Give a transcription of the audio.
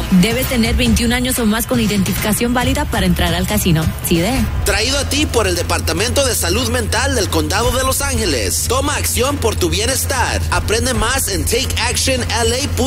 Debes tener 21 años o más con identificación válida para entrar al casino. CIDE. Traído a ti por el Departamento de Salud Mental del Condado de Los Ángeles. Toma acción por tu bienestar. Aprende más en takeactionla.org.